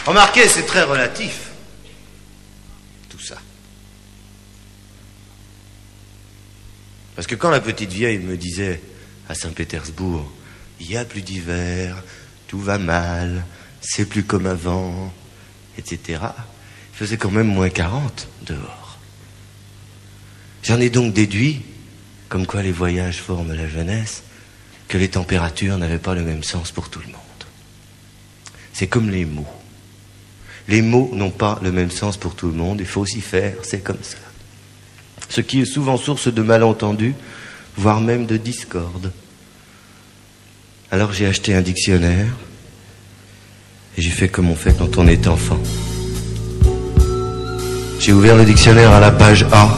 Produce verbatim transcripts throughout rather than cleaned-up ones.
Remarquez, c'est très relatif, tout ça. Parce que quand la petite vieille me disait à Saint-Pétersbourg, il n'y a plus d'hiver, tout va mal, c'est plus comme avant, et cetera, il faisait quand même moins quarante dehors. J'en ai donc déduit, comme quoi les voyages forment la jeunesse, que les températures n'avaient pas le même sens pour tout le monde. C'est comme les mots. Les mots n'ont pas le même sens pour tout le monde, il faut s'y faire, c'est comme ça. Ce qui est souvent source de malentendus, voire même de discorde. Alors j'ai acheté un dictionnaire, et j'ai fait comme on fait quand on est enfant. J'ai ouvert le dictionnaire à la page A,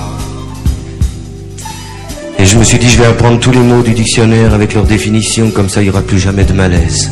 et je me suis dit, je vais apprendre tous les mots du dictionnaire avec leur définition, comme ça il n'y aura plus jamais de malaise.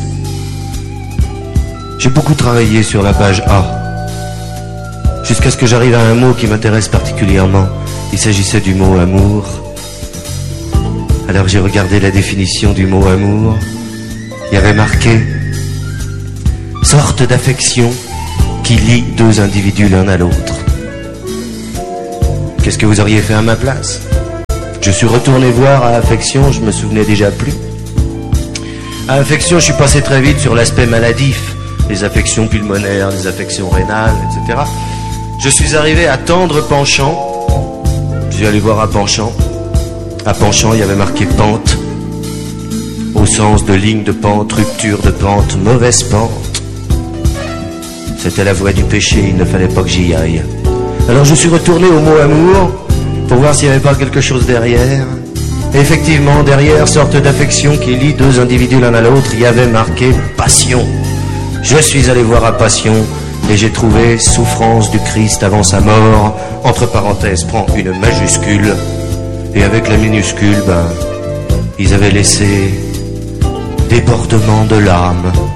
J'ai beaucoup travaillé sur la page A, jusqu'à ce que j'arrive à un mot qui m'intéresse particulièrement. Il s'agissait du mot amour. Alors j'ai regardé la définition du mot amour. Il y avait marqué « sorte d'affection qui lie deux individus l'un à l'autre ». Qu'est-ce que vous auriez fait à ma place? Je suis retourné voir à affection, je me souvenais déjà plus. À affection, je suis passé très vite sur l'aspect maladif, les affections pulmonaires, les affections rénales, et cetera. Je suis arrivé à tendre penchant. Je suis allé voir à penchant. À penchant, il y avait marqué pente, au sens de ligne de pente, rupture de pente, mauvaise pente. C'était la voie du péché, il ne fallait pas que j'y aille. Alors je suis retourné au mot amour, pour voir s'il n'y avait pas quelque chose derrière. Et effectivement, derrière, sorte d'affection qui lie deux individus l'un à l'autre, il y avait marqué passion. Je suis allé voir à passion, et j'ai trouvé souffrance du Christ avant sa mort. Entre parenthèses, prends une majuscule. Et avec la minuscule, ben, ils avaient laissé débordement de l'âme.